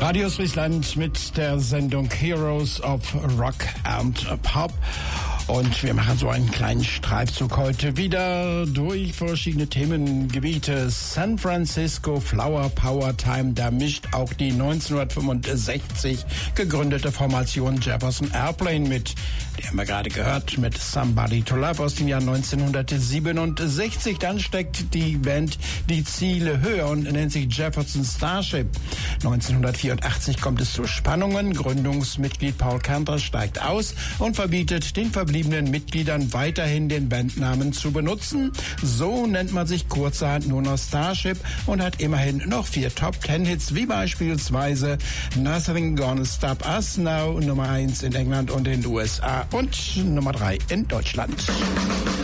Radio Friesland mit der Sendung Heroes of Rock and Pop. Und wir machen so einen kleinen Streifzug heute wieder durch verschiedene Themengebiete. San Francisco Flower Power Time, da mischt auch die 1965 gegründete Formation Jefferson Airplane mit. Die haben wir gerade gehört mit Somebody to Love aus dem Jahr 1967. Dann steckt die Band die Ziele höher und nennt sich Jefferson Starship. 1984 kommt es zu Spannungen. Gründungsmitglied Paul Kanter steigt aus und verbietet den verbliebenen Mitgliedern weiterhin den Bandnamen zu benutzen. So nennt man sich kurzerhand nur noch Starship und hat immerhin noch 4 Top-10-Hits, wie beispielsweise Nothing Gonna Stop Us Now, Nummer 1 in England und den USA und Nummer 3 in Deutschland.